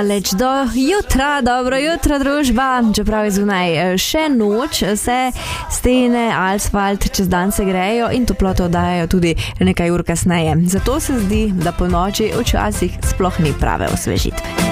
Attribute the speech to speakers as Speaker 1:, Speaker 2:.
Speaker 1: Leč do jutra, dobro jutro družba, čeprav je zunaj še noč, se stene, asfalt čez dan se grejo in toploto dajo tudi nekaj ur kasneje. Zato se zdi, da po noči včasih sploh ni prave osvežitve.